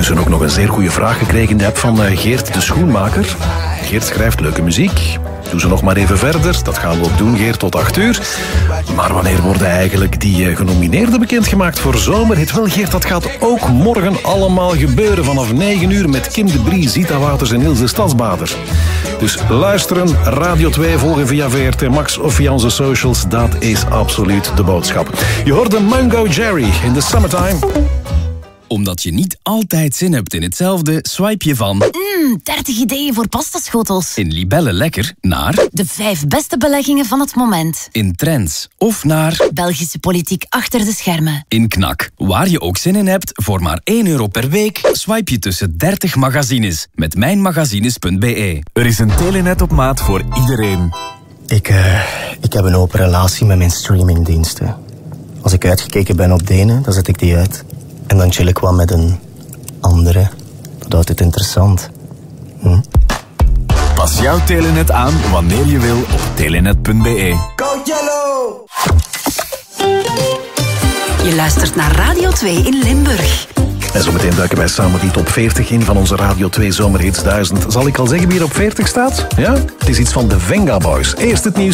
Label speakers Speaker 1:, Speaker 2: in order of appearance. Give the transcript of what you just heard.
Speaker 1: Intussen ook nog een zeer goede vraag gekregen in de app van Geert de Schoenmaker. Geert schrijft leuke muziek. Doe ze nog maar even verder. Dat gaan we ook doen, Geert, tot 8 uur. Maar wanneer worden eigenlijk die genomineerden bekendgemaakt voor Zomerhit? Wel, Geert, dat gaat ook morgen allemaal gebeuren vanaf 9 uur met Kim de Brie, Zita Wouters en Ilse Stadsbader. Dus luisteren, Radio 2 volgen via VRT Max of via onze socials. Dat is absoluut de boodschap. Je hoorde Mango Jerry in the Summertime.
Speaker 2: Omdat je niet altijd zin hebt in hetzelfde, swipe je van
Speaker 3: 30 ideeën voor pastaschotels.
Speaker 2: in Libelle Lekker naar
Speaker 3: De 5 beste beleggingen van het moment.
Speaker 2: in Trends of naar
Speaker 3: Belgische politiek achter de schermen.
Speaker 2: in Knak. Waar je ook zin in hebt, voor maar €1 per week, swipe je tussen 30 magazines met mijnmagazines.be.
Speaker 4: Er is een Telenet op maat voor iedereen.
Speaker 5: Ik heb een open relatie met mijn streamingdiensten. Als ik uitgekeken ben op de ene, dan zet ik die uit. En dan chill ik wat met een andere. Dat houdt het interessant.
Speaker 4: Pas jouw Telenet aan wanneer je wil op telenet.be.
Speaker 6: Go Yellow!
Speaker 3: Je luistert naar Radio 2 in Limburg.
Speaker 1: En zometeen duiken wij samen die top 40 in van onze Radio 2 Zomerhits 1000. Zal ik al zeggen wie er op 40 staat? Ja? Het is iets van de Venga Boys. Eerst het nieuws.